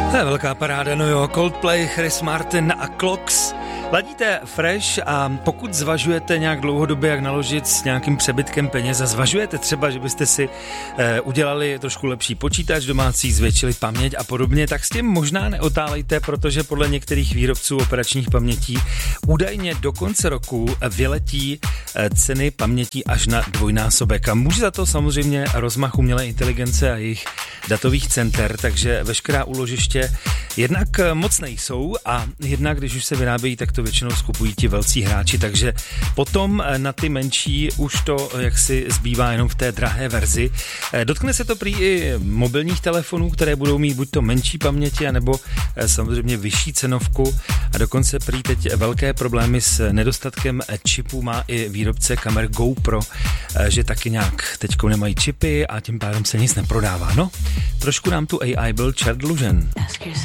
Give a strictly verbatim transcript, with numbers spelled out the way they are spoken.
To je velká paráda, no jo, Coldplay, Chris Martin a Clocks. Ladíte Fresh a pokud zvažujete nějak dlouhodobě, jak naložit s nějakým přebytkem peněz a zvažujete třeba, že byste si e, udělali trošku lepší počítač domácí, zvětšili paměť a podobně, tak s tím možná neotálejte, protože podle některých výrobců operačních pamětí údajně do konce roku vyletí e, ceny pamětí až na dvojnásobek. A může za to samozřejmě rozmach umělé inteligence a jejich datových center, takže veškerá úložiště jednak moc nejsou a jednak, když už se vyrábějí, tak to většinou skupují ti velcí hráči, takže potom na ty menší už to jaksi zbývá jenom v té drahé verzi. Dotkne se to prý i mobilních telefonů, které budou mít buď to menší paměti, anebo samozřejmě vyšší cenovku a dokonce prý teď velké problémy s nedostatkem čipů má i výrobce kamer GoPro, že taky nějak teďko nemají čipy a tím pádem se nic neprodává. No, trošku nám tu A I byl čert dlužen.